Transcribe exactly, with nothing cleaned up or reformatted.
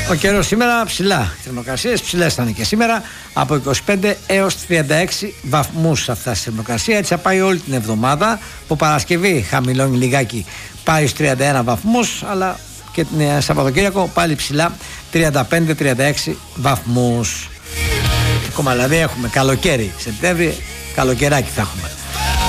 Ο καιρός σήμερα ψηλά. Οι θερμοκρασίες ψηλές θα είναι και σήμερα. Από είκοσι πέντε έως τριάντα έξι βαθμούς θα φτάσει η θερμοκρασία. Έτσι θα πάει όλη την εβδομάδα. Από Παρασκευή χαμηλώνει λιγάκι, πάει στους τριάντα ένα βαθμούς. Αλλά και την Σαββατοκύριακο πάλι ψηλά, τριάντα πέντε τριάντα έξι βαθμούς. Ακόμα δηλαδή έχουμε καλοκαίρι. Σεπτέμβρη καλοκαιράκι θα έχουμε.